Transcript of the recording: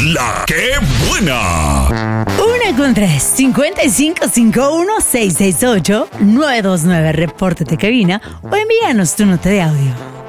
la que buena. 1-3, 5551-668-929. Repórtate cabina o envíanos tu nota de audio.